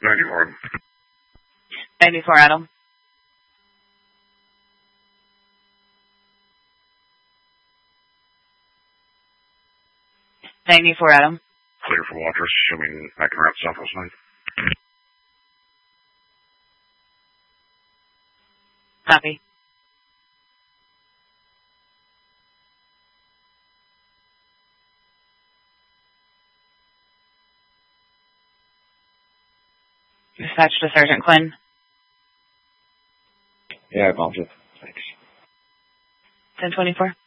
94. 94, Adam. Adam. Clear for Watrous, assuming acting route southwest 9. Copy. Dispatch to Sergeant Quinn. Yeah, I bumped it. Thanks. 1024.